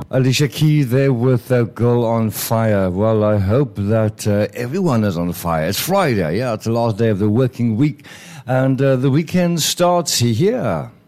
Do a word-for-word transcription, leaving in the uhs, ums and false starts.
Alicia Keys there with a Girl on Fire. Well, I hope that uh, everyone is on fire. It's Friday, yeah, it's the last day of the working week, and uh, the weekend starts here.